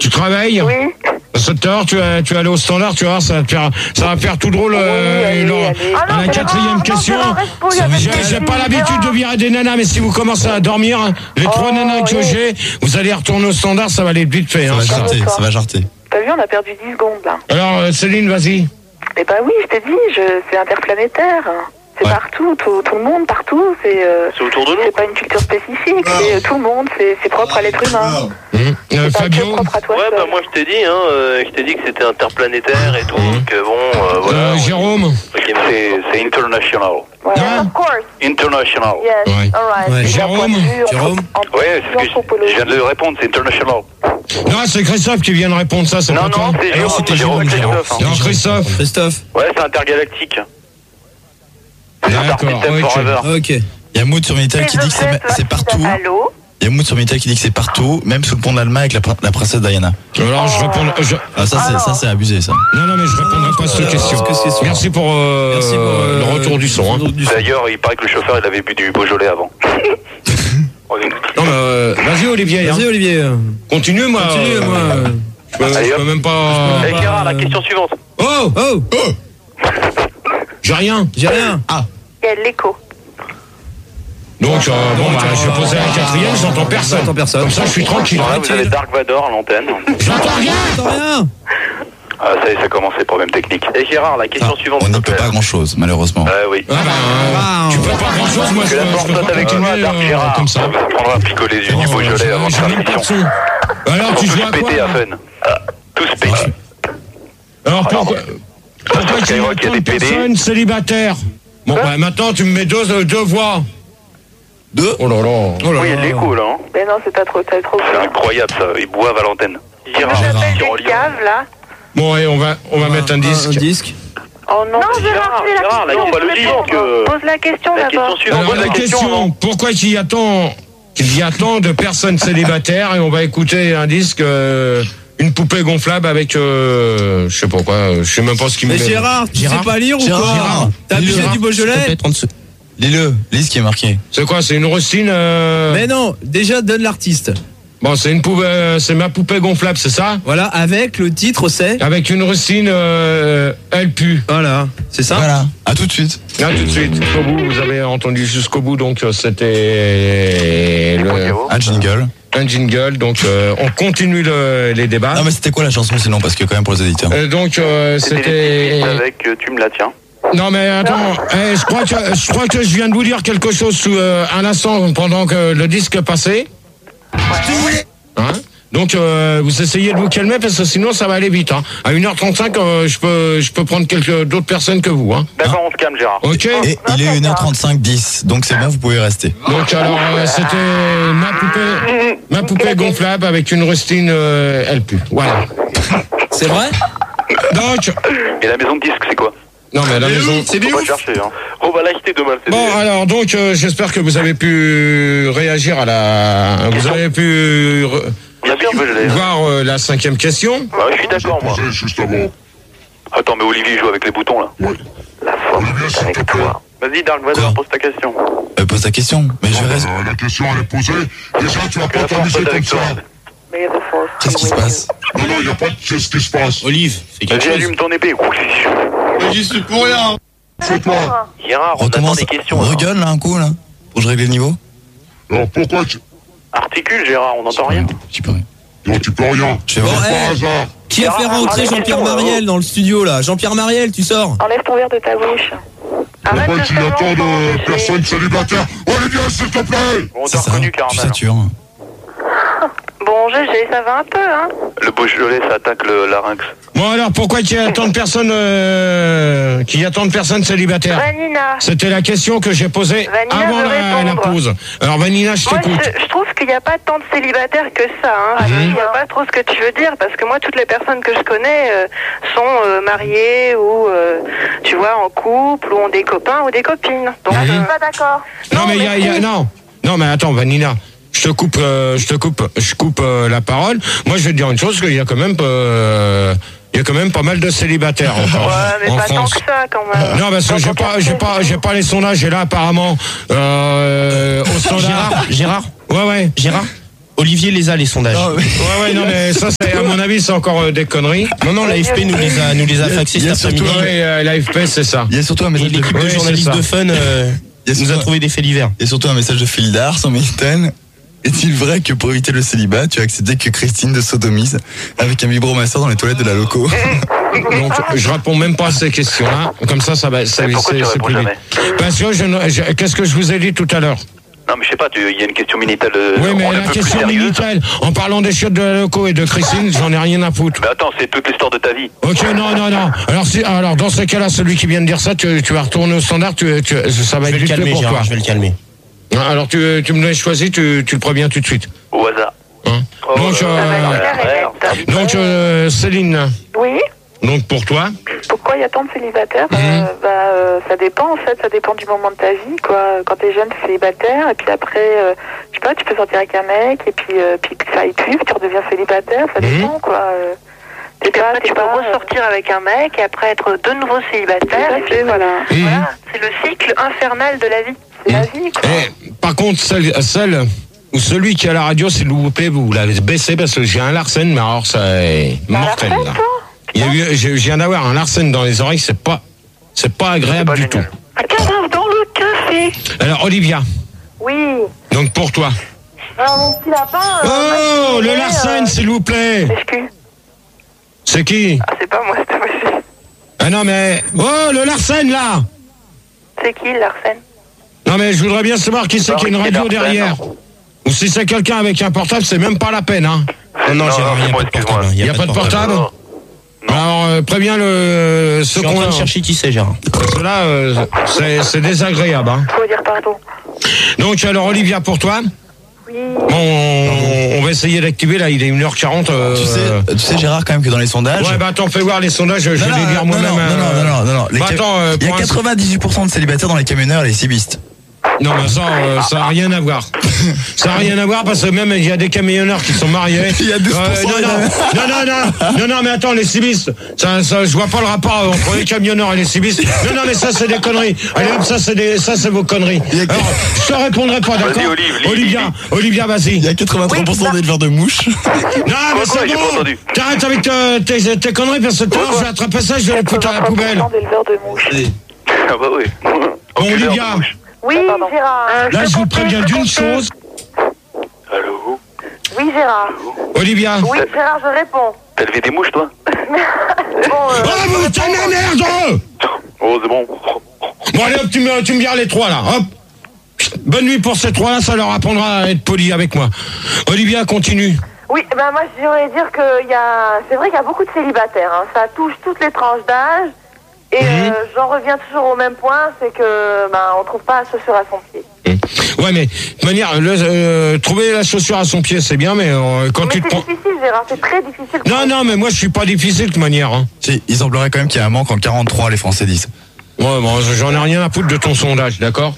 Tu travailles? Oui. À 7h, tu vas aller au standard, tu vas voir, ça va faire tout drôle. allez. À la quatrième question, j'ai pas l'habitude de virer des nanas, mais si vous commencez à dormir, les 3 nanas que j'ai, vous allez retourner au standard, ça va aller vite fait. Ça va jarter. T'as vu, on a perdu 10 secondes là. Alors, Céline, vas-y. Eh ben oui, je t'ai dit, c'est interplanétaire. C'est partout, tout le monde, partout. C'est autour de nous. C'est pas une culture spécifique, c'est tout le monde, c'est propre à l'être humain. C'est pas Fabio. propre à toi. Ouais, bah moi je t'ai dit que c'était interplanétaire et tout, donc bon, voilà. Jérôme. C'est international. Voilà, of course. International. Yes, alright. Ouais. Jérôme. Ouais, c'est ce que je viens de répondre, c'est international. Non, c'est Christophe qui vient de répondre ça, c'est pas toi. Non, c'est Jérôme. c'était Jérôme. Non, Christophe. Christophe. Ouais, c'est intergalactique. D'accord, System ok. Forever. Ok. Il y a Mood sur Minitel qui dit que c'est partout. Allô? Il y a Mood sur Minitel qui dit que c'est partout, même sous le pont de l'Allemagne avec la princesse Diana. Alors, je réponds. Ah, ça c'est abusé, ça. Non, mais je répondrai pas à cette question. Merci pour le retour du son. Hein. D'ailleurs, il paraît que le chauffeur il avait bu du Beaujolais avant. Non, mais vas-y, Olivier. Vas-y, Olivier. Continue, moi. Je peux même pas. Hey, Gérard, la question suivante. Oh. J'ai rien. Ah. Il y a l'écho. Donc, je vais poser la quatrième, j'entends personne. Comme ça, je suis tranquille. Là, vous avez Dark Vador à l'antenne. J'entends rien. Ah, ça commence les problèmes techniques. Et Gérard, la question suivante. On n'y peut pas grand-chose, malheureusement. Oui. Tu peux pas grand-chose, moi, Que la porte soit avec toi, Dark Gérard. comme ça. On prendra un picoler les yeux du Beaujolais avant de faire l'émission. Alors, tu joues à quoi? Pété à fun. Tous pétés. Alors, pourquoi tu mets autant de personnes célibataires? Bon, maintenant, tu me mets deux voix. Deux? Oh là là. Oui, il y a de l'écho, là. Mais non, c'est pas trop, C'est incroyable, ça. Ils boivent à l'antenne. Gérard, J'appelle sur des caves, là. Bon, allez, on va mettre un disque. Oh non, Gérard, là, ils ont pas le disque. Pose la question La d'abord. question suivante. Alors, Pose la question, pourquoi il y a tant de personnes célibataires, et on va écouter un disque, une poupée gonflable avec, je sais pas quoi, je sais même pas ce qu'il me Mais met. Gérard, tu sais pas lire ou quoi? Gérard. T'as abusé du Beaujolais? Lis-le, lis ce qui est marqué. C'est quoi, c'est une rustine Mais non, déjà donne l'artiste. Bon, c'est une poupée, c'est ma poupée gonflable, c'est ça? Voilà, avec le titre c'est. Avec une rustine, elle pue. Voilà, c'est ça. Voilà, à tout de suite. Là, tout de suite, jusqu'au bout, vous avez entendu jusqu'au bout, donc c'était un jingle, donc on continue les débats. Non mais c'était quoi la chanson sinon, parce que quand même pour les auditeurs. Donc c'était... avec Tu me la tiens. Non mais attends, je crois que je viens de vous dire quelque chose à l'instant pendant que le disque passait. Hein? Donc vous essayez de vous calmer parce que sinon ça va aller vite. Hein. À 1h35, je peux prendre d'autres personnes que vous. Hein. D'accord, on se calme, Gérard. Ok. Et il est 1h35-10, donc c'est bon, vous pouvez rester. Donc alors c'était ma poupée gonflable avec une rustine elle pue. Voilà. C'est vrai? Donc. Et la maison de disque, c'est quoi? Non mais à la maison. C'est bien. On va chercher. Hein. On va l'acheter demain. Bon alors donc j'espère que vous avez pu réagir à la. Vous avez pu. Voir la 5e question. Bah, je suis d'accord, moi. Attends, mais Olivier joue avec les boutons, là. Oui. La force avec toi. Vas-y, Dark Vador, pose ta question. Pose ta question. Mais je reste. La question, elle est posée. Déjà, tu vas pas t'amuser comme ça. Qu'est-ce qui se passe? Non, il n'y a pas de qu'est-ce qui se passe. Olive, fais quelque Vas-y, chose. allume ton épée. Mais j'y suis pour rien. Fais-toi. Gérard, on attend des questions. Regueule là un coup, là, pour que je règle le niveau. Alors, pourquoi tu... Articule, Gérard, on n'entend rien. Tu peux rien. Non, tu peux rien. Je vais voir. Par hasard. Qui a fait rentrer Jean-Pierre Mariel dans le studio là? Jean-Pierre Mariel, tu sors. Enlève ton verre de ta bouche. Pourquoi il y a tant de personnes célibataires? Olivier, s'il te plaît. On C'est t'a ça, reconnu, tu Caramel. satures. Bon, GG, ça va un peu, hein? Le Beaujolais, ça attaque le larynx. Bon alors pourquoi qu'il y a tant de personnes célibataires? Vanina. C'était la question que j'ai posée Vanina avant veut la répondre. pause. Alors Vanina, je Moi, t'écoute. je trouve qu'il n'y a pas tant de célibataires que ça. Hein. Je vois pas trop ce que tu veux dire, parce que moi, toutes les personnes que je connais sont mariées ou, tu vois, en couple, ou ont des copains ou des copines. Donc, je suis pas d'accord. Non mais il y a non mais attends Vanina, je coupe la parole. Moi je vais te dire une chose, qu'il y a quand même pas mal de célibataires encore Ouais, mais en pas France. tant que ça, quand même. Non parce que j'ai pas les sondages et là apparemment au standard. Gérard. Ouais. Gérard. Olivier les a, les sondages. Ouais, non, mais ça, c'est, à mon avis, c'est encore des conneries. Non, l'AFP nous les a faxés cet après-midi. L'AFP, c'est ça. Il y a surtout un message l'équipe de journalistes de Fun nous a trouvé des faits divers. Il y a surtout un message de Fildar sur Milton. Est-il vrai que pour éviter le célibat, tu as accepté que Christine te sodomise avec un vibromasseur dans les toilettes de la loco? Donc, je réponds même pas à ces questions-là. Comme ça va, c'est plus vite. Parce que qu'est-ce que je vous ai dit tout à l'heure? Non, mais je sais pas, il y a une question Minitel. Oui, mais la question Minitel, en parlant des chiottes de la loco et de Christine, j'en ai rien à foutre. Mais attends, c'est toute l'histoire de ta vie. Ok, non. Alors, dans ce cas-là, celui qui vient de dire ça, tu vas retourner au standard, ça va être vite pour toi. Je vais le calmer. Alors, tu me l'as choisi, tu le préviens tout de suite. Au hasard. Hein? Donc, Céline. Oui. Donc, pour toi. Pourquoi il y a tant de célibataires? Ça dépend, en fait, ça dépend du moment de ta vie, quoi. Quand t'es jeune, t'es célibataire, et puis après, je sais pas, tu peux sortir avec un mec, et puis ça aille plus, tu redeviens célibataire, ça dépend, quoi. Tu peux ressortir avec un mec, et après être de nouveau célibataire, et puis voilà. Voilà, c'est le cycle infernal de la vie. C'est la vie, quoi. Par contre, celle ou celui qui a la radio, s'il vous plaît, vous l'avez baissé, parce que j'ai un Larsen, mais alors, c'est mortel, là. Je viens d'avoir un Larsen dans les oreilles, c'est pas agréable du tout. Un cadavre dans le café. Alors, Olivia. Oui. Donc, pour toi. Alors, mon petit lapin. Le Larsen, s'il vous plaît. C'est qui? Ah, c'est pas moi, c'est monsieur. Ah non, mais... Oh, le Larsen, là. C'est qui, le Larsen? Non, mais je voudrais bien savoir qui c'est qui a une radio derrière. Ou si c'est quelqu'un avec un portable, c'est même pas la peine, hein. Non, Gérard, il n'y a pas de portable. Il n'y a pas de portable? Alors, préviens je suis en train de chercher qui c'est, Gérard. Parce que là, c'est désagréable. Hein. Faut dire pardon. Donc, alors, Olivia, pour toi? Oui. On va essayer d'activer, là, il est 1h40. Tu sais, Gérard, quand même, que dans les sondages... Ouais, attends, fais voir les sondages, je vais les lire moi-même. Non. Il y a 98% de célibataires dans les camionneurs et les cibistes. Non, mais ça n'a rien à voir. Ça n'a rien à voir parce que même il y a des camionneurs qui sont mariés. Il y a 12%. Non, mais attends, les cibistes, je vois pas le rapport entre les camionneurs et les cibistes. Non, mais ça, c'est des conneries. Allez hop, ça, c'est vos conneries. Alors, je te répondrai pas, d'accord? Olivia, vas-y. Il y a 83% d'éleveurs de mouches. Non, mais c'est bon. T'arrêtes avec tes conneries parce que tout à l'heure, je vais attraper ça, je vais le foutre à la poubelle. D'éleveurs de mouches. Ah bah oui. Bon, Olivia. Oui, Gérard. Là, je vous préviens d'une chose. Allô? Oui, Gérard. Olivia. Oui, Gérard, je réponds. T'as levé des mouches, toi? Oh, vous t'en merde! Oh, c'est bon. Bon, allez, hop, tu me vires les trois, là. Hop. Bonne nuit pour ces trois-là, ça leur apprendra à être poli avec moi. Olivia, continue. Oui, moi, je voudrais dire que c'est vrai qu'il y a beaucoup de célibataires. Hein. Ça touche toutes les tranches d'âge. Et j'en reviens toujours au même point, c'est que on trouve pas la chaussure à son pied. Ouais, mais de toute manière, trouver la chaussure à son pied, c'est bien, mais quand tu te prends... c'est difficile, Gérard, c'est très difficile. Non, mais moi je suis pas difficile de toute manière. Hein. Il semblerait quand même qu'il y a un manque en 43, les Français disent. Ouais, bon, j'en ai rien à foutre de ton sondage, d'accord?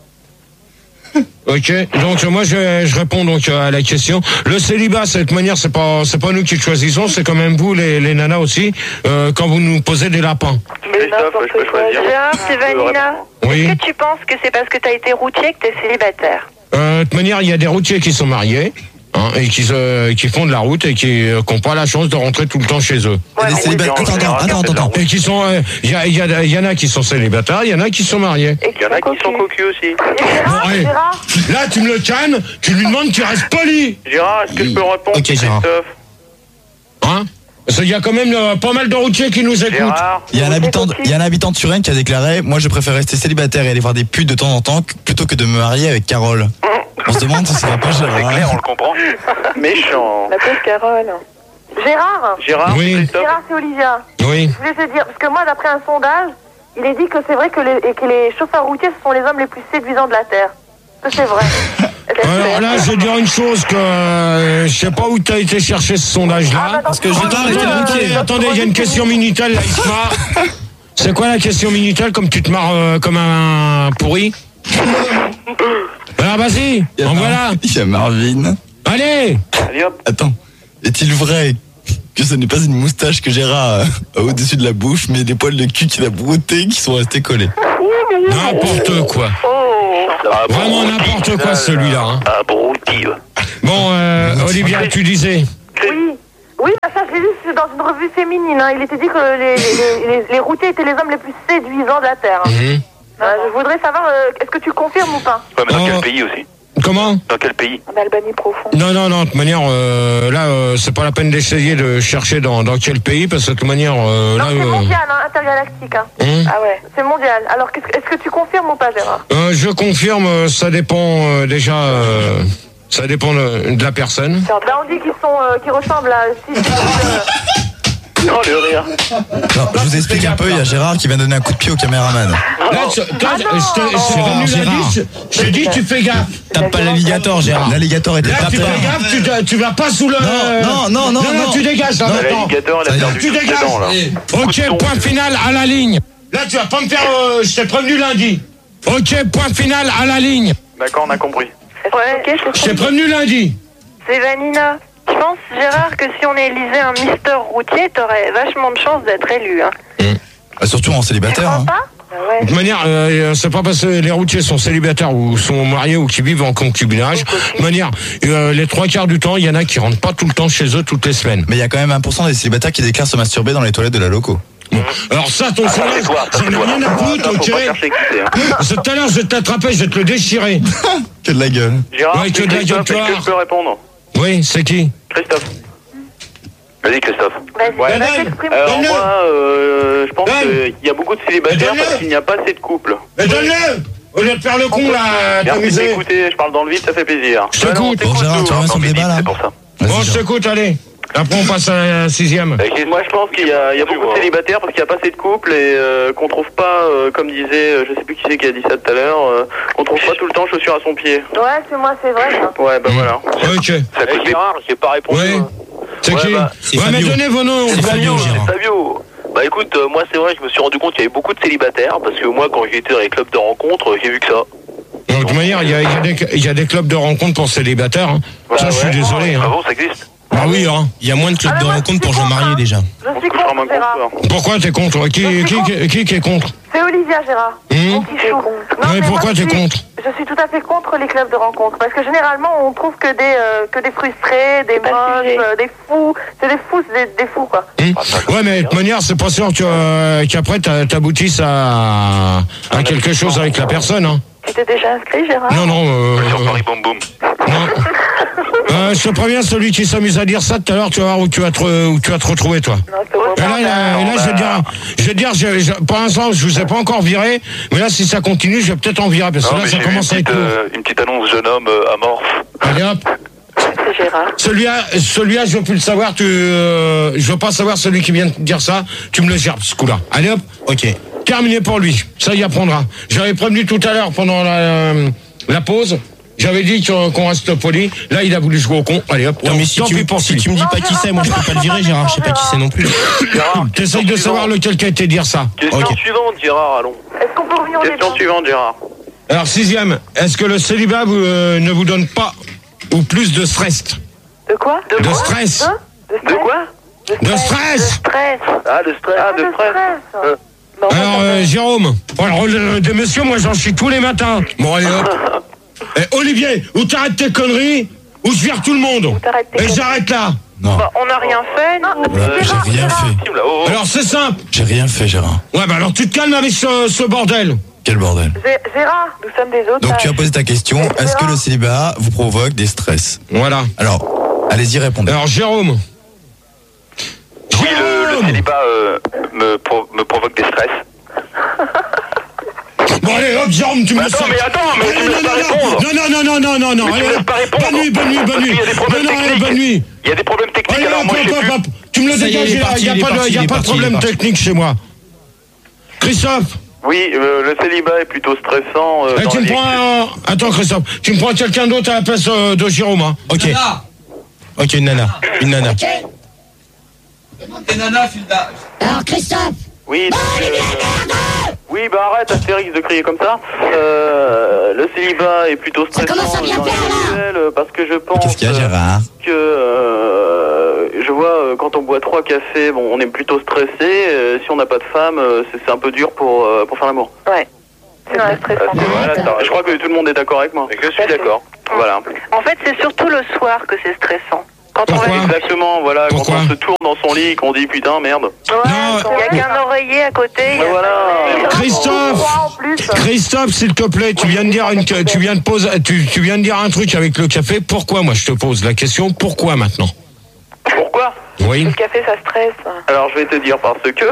Ok, donc moi je réponds donc à la question. Le célibat, de cette manière, c'est pas nous qui le choisissons, c'est quand même vous, les nanas aussi, quand vous nous posez des lapins. Christophe, je peux choisir. Gérard, c'est Vanina. Oui. Est-ce que tu penses que c'est parce que t'as été routier que t'es célibataire? De toute manière, il y a des routiers qui sont mariés. Hein, et qui font de la route et qui n'ont pas la chance de rentrer tout le temps chez eux. Ouais, attends. Et qui sont, il y en a qui sont célibataires, il y en a qui sont mariés. Et il y en a qui sont cocus aussi. Gérard, là, tu me le calmes, tu lui demandes qu'il reste poli. Gérard, est-ce que je peux répondre, Christophe? Hein? Parce qu'il y a quand même pas mal de routiers qui nous écoutent. Gérard, il y a un habitant de Turin qui a déclaré: moi, je préfère rester célibataire et aller voir des putes de temps en temps plutôt que de me marier avec Carole. On se demande si ça va pas, Gérard. C'est clair, on le comprend. Méchant. La pauvre Carole. Gérard, oui. Gérard, c'est Olivia. Oui. Je voulais te dire, parce que moi, d'après un sondage, il est dit que c'est vrai que les chauffeurs routiers, ce sont les hommes les plus séduisants de la Terre. C'est vrai. Alors là, je vais dire une chose que je sais pas où tu as été chercher ce sondage-là. Parce que Attendez, il y a une question Minitel, là, il se marre. C'est quoi la question Minitel, comme tu te marres comme un pourri? Alors vas-y, en voilà. Il y a Marvin. Allez, hop. Attends, est-il vrai que ce n'est pas une moustache que Gérard a au-dessus de la bouche, mais des poils de cul qu'il a broutés qui sont restés collés? n'importe quoi. Vraiment n'importe quoi celui-là. Hein. Abruti. Bon, Olivia, tu disais. Oui, bah ça, je l'ai lu dans une revue féminine. Hein. Il était dit que les routiers étaient les hommes les plus séduisants de la Terre. Je voudrais savoir, est-ce que tu confirmes ou pas? Ouais, mais dans quel pays aussi? Comment? Dans quel pays? En Albanie profonde. Non, de toute manière, là, c'est pas la peine d'essayer de chercher dans quel pays, parce que de toute manière, non, là... c'est mondial, hein, intergalactique. Hein. Ah ouais, c'est mondial. Alors, est-ce que tu confirmes ou pas, Gérard? Je confirme, ça dépend déjà... ça dépend de la personne. Là, on dit qu'ils ressemblent à... Oh, le rire. Non, je vous explique un peu, il y a Gérard qui vient donner un coup de pied au caméraman. Là, je dis, tu fais gaffe. Tape pas l'alligator, Gérard. L'alligator était Là, tu fais gaffe, tu vas pas sous le... Non, tu dégages, là, maintenant. L'alligator, il a perdu Tu toutes ses dégages. dents, là. Ok, point final à la ligne. Là, tu vas pas me faire... je t'ai prévenu lundi. Ok, point final à la ligne. D'accord, on a compris. Ouais, Je t'ai prévenu lundi. c'est Vanina. Je pense, Gérard, que si on élisait un Mister Routier, t'aurais vachement de chance d'être élu. Hein. Surtout en célibataire. Tu Hein. crois pas? De toute manière, c'est pas parce que les routiers sont célibataires ou sont mariés ou qui vivent en concubinage. De manière, les 3/4 du temps, il y en a qui rentrent pas tout le temps chez eux toutes les semaines. Mais il y a quand même 1% des célibataires qui déclarent se masturber dans les toilettes de la loco. Bon. Alors ça, ton Ça, c'est sourire, toi, ça, j'en c'est ai toi. rien à foutre, Faut ok. pas chercher qui c'est, hein. Tout à l'heure, je vais t'attraper, je vais te le déchirer. Que de la gueule. Gérard, Ouais, c'est que de la Christophe, gueule, est-ce que je peux répondre? Oui, c'est qui? Christophe. Vas-y, Christophe. Vas-y, Ouais. vas-y, exprime. Alors Donne-le. moi, je pense Donne. qu'il y a beaucoup de célibataires Donne-le. parce qu'il n'y a pas assez de couples. Mais donne-le. Au lieu de faire le con, là, Merci t'amuser. d'écouter, je parle dans le vide, ça fait plaisir. Je t'écoute. Bon, Gérard, tu reviens sur le débat, là. C'est pour ça. Bon, je t'écoute, allez. Après, on passe à la 6e. Moi, je pense qu'il y a beaucoup de célibataires parce qu'il n'y a pas assez de couples et qu'on trouve pas, comme disait, je sais plus qui c'est qui a dit ça tout à l'heure, qu'on trouve pas tout le temps chaussures à son pied. Ouais, c'est moi, c'est vrai. Ça. Ouais, bah voilà. Ok. Ça coûte Gérard, j'ai pas répondu. Oui. C'est Ouais, qui? bah, c'est Ouais, mais Fabio. donnez vos noms. C'est Fabio, Gérard. Fabio. Bah écoute, moi c'est vrai, je me suis rendu compte qu'il y avait beaucoup de célibataires parce que moi quand j'étais dans les clubs de rencontres, j'ai vu que ça. De toute manière, il y a des clubs de rencontres pour célibataires. Hein. Ça, je suis désolé. Ah Hein. bon, ça existe? Ah oui, hein. Il y a moins de clubs de moi, rencontres je pour suis gens contre, mariés hein. déjà. Je suis Je suis contre, Gérard. Pourquoi t'es contre? Qui est contre? C'est Olivia, Gérard. Mon petit chou. Non, Mais pourquoi moi, t'es contre? Je suis tout à fait contre les clubs de rencontres. Parce que généralement, on trouve que des frustrés, des moches, des fous. C'est des fous, c'est des fous, quoi. Ouais, mais de toute manière, c'est pas sûr qu'après t'aboutisses à quelque chose avec la personne. Hein. Tu t'es déjà inscrit, Gérard? Non. Sur Paris Boom Boom. Non. Je te préviens, celui qui s'amuse à dire ça tout à l'heure, tu vas voir où tu vas te retrouver, toi. Non, c'est bon. Et là, je vais te dire, pour l'instant, je vous ai pas encore viré, mais là, si ça continue, je vais peut-être en virer, parce que Non, là, mais ça j'ai commence à vu être lourd. une petite annonce jeune homme amorphe. Allez hop. C'est Gérard. Celui-là, je veux plus le savoir, je veux pas savoir celui qui vient de dire ça, tu me le gerbes, ce coup-là. Allez hop. Ok. Terminé pour lui, ça y apprendra. J'avais prévenu tout à l'heure pendant la pause, j'avais dit qu'on reste poli. Là, il a voulu jouer au con. Allez hop, Non, mais si tant tu pis pour si lui. tu me dis pas qui c'est, moi je peux pas le virer, Gérard. Je sais pas qui c'est non plus. Gérard, T'essayes de savoir lequel qui a été dire ça. Question Ok. suivante, Gérard, allons. Est-ce qu'on peut revenir au Question débat? suivante, Gérard. Alors, 6e, est-ce que le célibat ne vous donne pas ou plus de stress? De quoi? De stress. Hein? De quoi? De stress. Stress. Ah, de stress. Ah, de stress. Non, Alors, Jérôme, pour le rôle de monsieur, moi j'en chie tous les matins. Bon, allez hop. Olivier, ou t'arrêtes tes conneries, ou je vire tout le monde. t'arrêtes tes Et conneries. j'arrête là. Non, on n'a rien fait, nous. j'ai rien fait. Alors, c'est simple. J'ai rien fait, Gérard. Ouais, bah alors tu te calmes avec ce bordel. Quel bordel. Gérard, nous sommes des autres. Donc tu as posé ta question, est-ce que le célibat vous provoque des stress? Voilà. Alors, allez-y, répondez. Alors, Jérôme. Oui, le célibat me provoque des stress. Bon, allez, hop, Jérôme, tu me laisses. Attends, mais tu me laisses pas répondre. Non. Mais tu Allez, me laisses hop. pas répondre. Bonne nuit. Parce qu'il y a des problèmes Non, allez, techniques. bonne nuit. Il y a des problèmes techniques, Allez, alors moi je sais plus. hop. Tu me le Ça y est, dégages, il est parti, il n'y a pas de problème technique chez moi. Christophe. Oui, le célibat est plutôt stressant. Eh, tu me prends Attends, Christophe, tu me prends quelqu'un d'autre à la place de Jérôme, hein. Ok. Ok, une nana. Alors Christophe, Oui, oui, bah arrête Astérix de crier comme ça. Le célibat est plutôt stressant commence à bien dans les faire, là. sexuels, parce que je pense Qu'est-ce qu'il y a, Gérard? que je vois quand on boit 3 cafés, bon, on est plutôt stressé. Si on n'a pas de femme, c'est un peu dur pour faire l'amour. Ouais. C'est stressant. Voilà, je crois que tout le monde est d'accord avec moi. Je suis d'accord. Voilà. En fait, c'est surtout le soir que c'est stressant. Quand Pourquoi Exactement, voilà. Pourquoi Quand on se tourne dans son lit et qu'on dit putain, merde. Il n'y a qu'un oreiller à côté. Voilà. Christophe, s'il te plaît, tu viens de dire tu viens de dire un truc avec le café. Pourquoi? Moi, je te pose la question. Pourquoi maintenant? Pourquoi? Oui. Le café, ça stresse. Alors, je vais te dire parce que...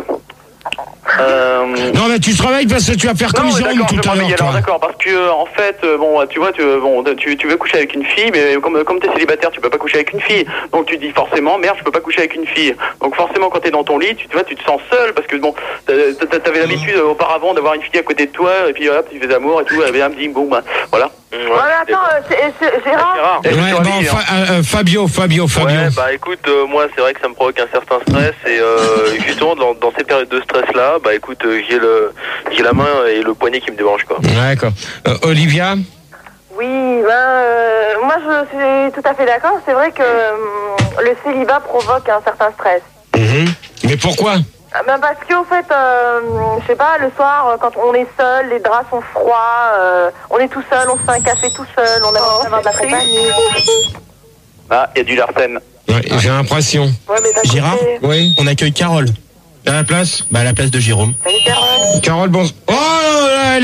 Non, mais tu te réveilles parce que tu vas faire comme Jérôme tout à l'heure. Alors d'accord, parce que en fait, bon, tu vois, tu veux coucher avec une fille, mais comme t'es célibataire, tu peux pas coucher avec une fille. Donc tu dis forcément, merde, je peux pas coucher avec une fille. Donc forcément, quand t'es dans ton lit, tu te sens seul parce que bon, t'avais l'habitude auparavant d'avoir une fille à côté de toi et puis hop, tu fais d'amour et tout, et bien, bon, bah, voilà. Ouais, attends, Gérard. Ouais, bon, Fabio. Ouais, bah écoute, moi c'est vrai que ça me provoque un certain stress et justement dans ces périodes de stress là, bah écoute, j'ai la main et le poignet qui me dérange quoi. D'accord. Olivia? Oui, moi je suis tout à fait d'accord. C'est vrai que le célibat provoque un certain stress. Mais pourquoi? Parce qu'au fait, je sais pas, le soir, quand on est seul, les draps sont froids, on est tout seul, on se fait un café tout seul, on a besoin d'avoir de la compagnie. Ah, il y a du Larsen. Ouais, j'ai l'impression. Ouais, mais Gérard? Oui. On accueille Carole. À la place? Bah à la place de Jérôme. Salut Carole. Carole, bon. Oh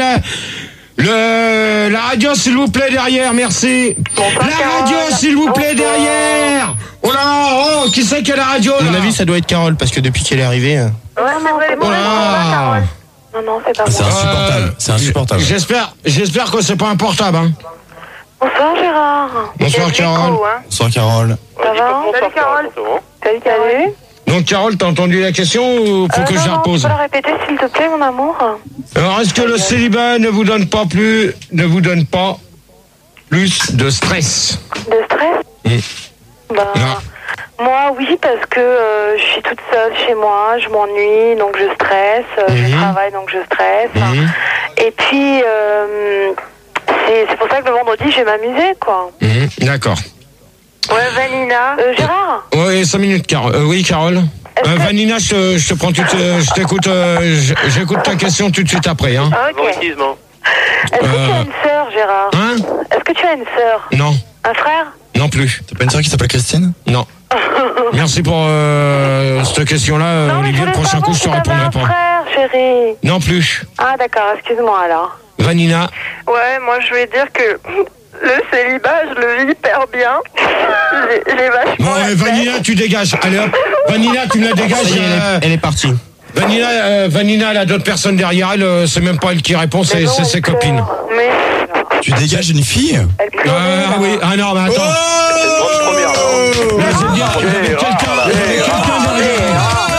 la radio, s'il vous plaît, derrière, merci. La radio, s'il vous plaît, derrière. Oh là, qui c'est qui a la radio, là? À mon avis, ça doit être Carole, parce que depuis qu'elle est arrivée... Ouais, mais vraiment, Carole. Non, c'est pas C'est moi. insupportable, c'est insupportable. J'espère que c'est pas un portable, hein. Bonsoir Gérard. Bonsoir Carole. Bonsoir Carole. Ça va? Salut Carole. Salut Carole. Donc Carole, t'as entendu la question ou faut que je la repose? Tu peux la répéter s'il te plaît, mon amour? Alors, est-ce que le célibat ne vous donne pas plus de stress? De stress? Moi, oui, parce que je suis toute seule chez moi, je m'ennuie, donc je stresse, je travaille, donc je stresse. Et puis, c'est pour ça que le vendredi, je vais m'amuser, quoi. D'accord. Ouais, Vanina. Gérard? Oui, 5 minutes, Carole. Oui, Carole. Vanina, je te prends je t'écoute, j'écoute ta question tout de suite après, hein. Ok. Est-ce que tu as une sœur, Gérard? Hein? Est-ce que tu as une sœur? Non. Un frère? Non plus. T'as pas une sœur qui s'appelle Christine? Non. Merci pour cette question-là, Olivier. Le prochain coup, je te répondrai pas. Un frère, chérie? Non plus. Ah, d'accord, excuse-moi alors. Vanina? Ouais, moi je vais dire que le célibat, je le vis hyper bien. J'ai vachement. Bon, Vanina, tu dégages. Allez hop. Vanina, tu me la dégages. Ça y est, elle est partie. Vanina, elle a d'autres personnes derrière elle. C'est même pas elle qui répond, c'est ses copines. Mais. Tu dégages une fille? Ah oui. Ah non, mais attends. Là, c'est bien. Il y avait quelqu'un derrière.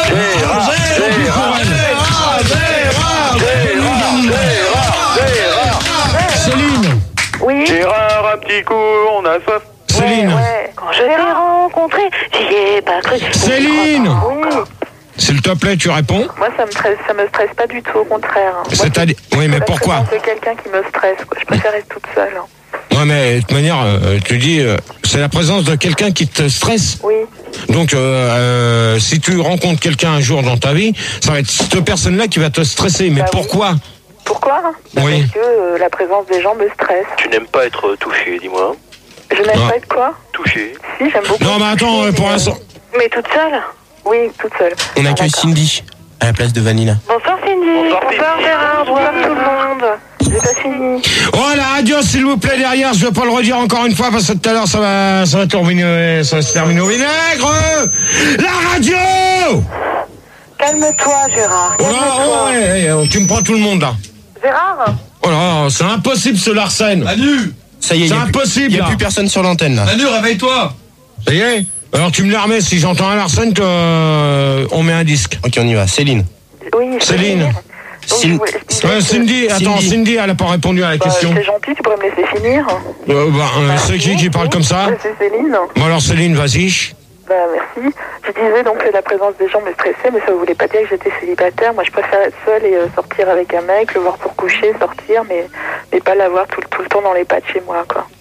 Céline. Oui. Gérard, un petit coup, on a soif. Céline. Ouais. Quand je l'ai rencontré, j'y ai pas cru. Céline. Oui. S'il te plaît, tu réponds. Moi, ça me stresse pas du tout, au contraire. C'est-à-dire, oui, mais pourquoi? C'est quelqu'un qui me stresse, quoi. Je préfère être toute seule. Ouais, mais de toute manière, tu dis, c'est la présence de quelqu'un qui te stresse. Oui. Donc, si tu rencontres quelqu'un un jour dans ta vie, ça va être cette personne-là qui va te stresser. Mais pourquoi? Pourquoi? Oui. Parce que la présence des gens me stresse. Tu n'aimes pas être touché, dis-moi. Je n'aime pas être quoi? Touché. Si, j'aime beaucoup. Non, mais attends, pour l'instant. Mais toute seule? Oui, toute seule. On accueille Cindy à la place de Vanina. Bonsoir Cindy. Bonsoir Gérard. Bonsoir tout le monde. J'ai pas fini. Oh, la radio, s'il vous plaît, derrière. Je vais pas le redire encore une fois parce que tout à l'heure, ça va se terminer au vinaigre. La radio! Calme-toi, Gérard. Oh là, tu me prends tout le monde, là. Gérard? Oh là, c'est impossible, ce Larsen. Manu! Ça y est, c'est impossible. Il n'y a plus personne sur l'antenne, là. Manu, réveille-toi! Ça y est? Alors, tu me les remets. Si j'entends un Larsen, on met un disque. Ok, on y va. Céline. Oui. Céline. Cindy, attends, Cindy, elle a pas répondu à la question. C'est gentil, tu pourrais me laisser finir. C'est qui parle comme ça? C'est Céline. Bon alors Céline, vas-y. Merci. Je disais donc que la présence des gens me stressait, mais ça ne voulait pas dire que j'étais célibataire. Moi, je préfère être seule et sortir avec un mec, le voir pour coucher, sortir, mais pas l'avoir tout le temps dans les pattes chez moi, quoi.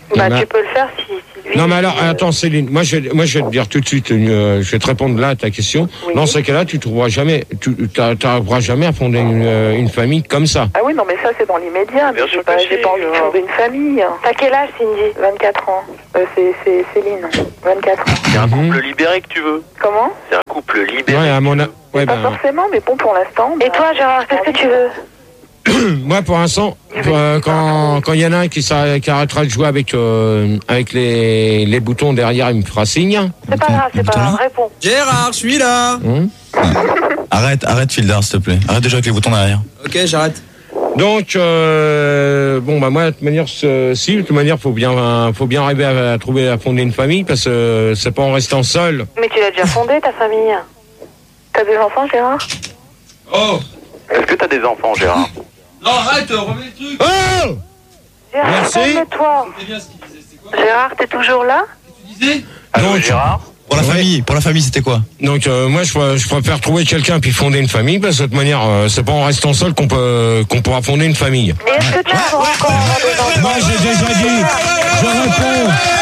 Bah, tu peux le faire si lui... Non, mais alors, attends, Céline, moi je vais te dire tout de suite, je vais te répondre là à ta question. Oui. Dans ce cas-là, tu trouveras jamais, t'arriveras jamais à fonder une famille comme ça. Ah oui, non, mais ça, c'est dans l'immédiat. Mais j'ai pas envie de fonder une famille. T'as quel âge, Cindy? 24 ans. C'est Céline. 24 ans. C'est un couple libéré que tu veux. Comment? C'est un couple libéré. Ouais, à mon pas forcément, mais bon, pour l'instant. Et toi, Gérard, qu'est-ce que tu veux? Moi, pour l'instant, quand il y en a un qui arrêtera de jouer avec les boutons derrière, il me fera signe. C'est pas grave, réponds. Gérard, je suis là. Arrête, Fildar, s'il te plaît. Arrête de jouer avec les boutons derrière. Ok, j'arrête. Donc, moi, de toute manière, faut bien arriver à fonder une famille, parce que c'est pas en restant seul. Mais tu l'as déjà fondée, ta famille. T'as des enfants, Gérard? Oh! Est-ce que t'as des enfants, Gérard? Non, arrête, remets le truc! Oh! Gérard, Merci. calme-toi. C'est bien ce qu'il disait, c'est quoi? Gérard, t'es toujours là? Tu disais? Allô, Donc, Gérard? Pour la famille, c'était quoi? Donc, moi, je préfère trouver quelqu'un puis fonder une famille, parce que de toute manière, c'est pas en restant seul qu'on pourra fonder une famille. Et est-ce que tu vas encore avoir des enfants? Moi, j'ai déjà dit, je réponds.